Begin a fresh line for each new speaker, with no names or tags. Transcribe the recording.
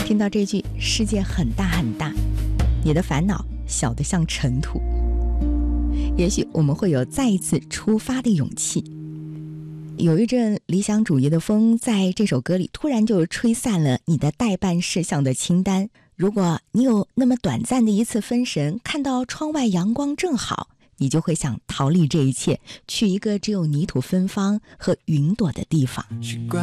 听到这句世界很大很大，你的烦恼小得像尘土，也许我们会有再一次出发的勇气。有一阵理想主义的风在这首歌里突然就吹散了你的待办事项的清单。如果你有那么短暂的一次分神，看到窗外阳光正好，你就会想逃离这一切，去一个只有泥土芬芳和云朵的地方。
习惯